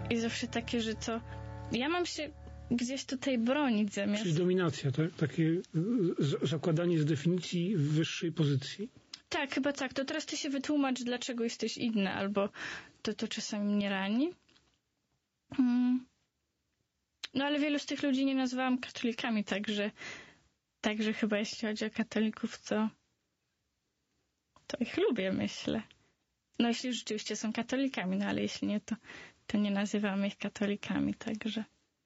i zawsze takie, że to ja mam się gdzieś tutaj bronić zamiast... Czyli dominacja, tak? Takie zakładanie z definicji wyższej pozycji. Tak, chyba tak. To teraz ty się wytłumacz, dlaczego jesteś inny, albo to czasami mnie rani. No ale wielu z tych ludzi nie nazwałam katolikami, także chyba jeśli chodzi o katolików, to ich lubię, myślę. No jeśli rzeczywiście są katolikami, no ale jeśli nie, to nie nazywamy ich katolikami, także...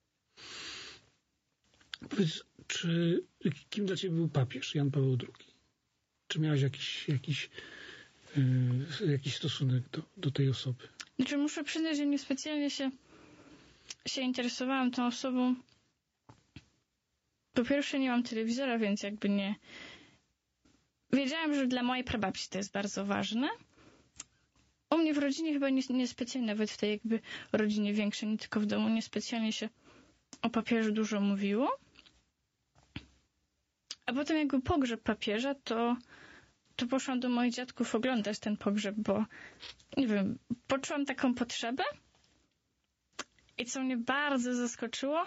Powiedz, kim dla ciebie był papież Jan Paweł II? Czy miałeś jakiś stosunek do tej osoby? Znaczy muszę przyznać, że niespecjalnie się interesowałam tą osobą. Po pierwsze nie mam telewizora, więc jakby nie... Wiedziałam, że dla mojej prababci to jest bardzo ważne. U mnie w rodzinie chyba niespecjalnie, nawet w tej jakby rodzinie większej, nie tylko w domu, niespecjalnie się o papieżu dużo mówiło. A potem jak był pogrzeb papieża, to poszłam do moich dziadków oglądać ten pogrzeb, bo nie wiem, poczułam taką potrzebę i co mnie bardzo zaskoczyło,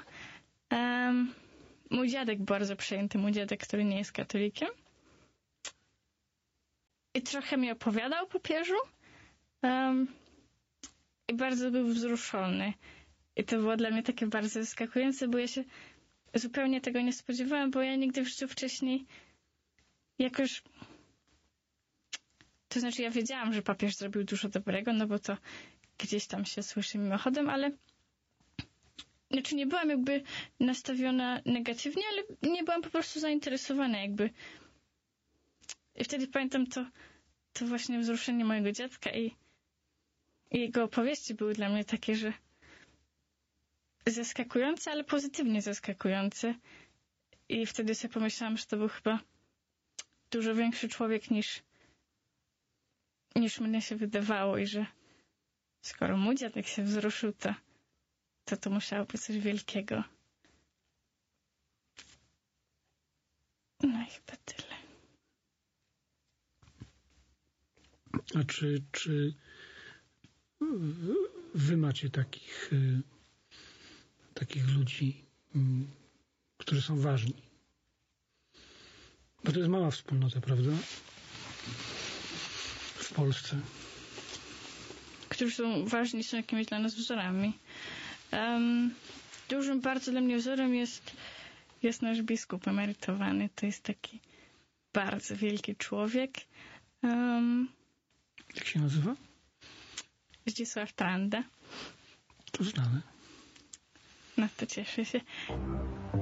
mój dziadek bardzo przejęty, mój dziadek, który nie jest katolikiem i trochę mi opowiadał o papieżu i bardzo był wzruszony. I to było dla mnie takie bardzo zaskakujące, bo ja się zupełnie tego nie spodziewałam, bo ja nigdy w życiu wcześniej jakoś... To znaczy ja wiedziałam, że papież zrobił dużo dobrego, no bo to gdzieś tam się słyszy mimochodem, ale znaczy nie byłam jakby nastawiona negatywnie, ale nie byłam po prostu zainteresowana jakby. I wtedy pamiętam to właśnie wzruszenie mojego dziadka i jego opowieści były dla mnie takie, że zaskakujące, ale pozytywnie zaskakujące. I wtedy sobie pomyślałam, że to był chyba dużo większy człowiek niż mnie się wydawało i że skoro mój dziadek się wzruszył, to musiało być coś wielkiego. No i chyba tyle. A czy wy macie takich ludzi, którzy są ważni? Bo to jest mała wspólnota, prawda? W Polsce. Którzy są ważni, są jakimiś dla nas wzorami. Dużym bardzo dla mnie wzorem jest nasz biskup emerytowany. To jest taki bardzo wielki człowiek. Jak się nazywa? Zdzisław Tranda. To znane. No to cieszę się.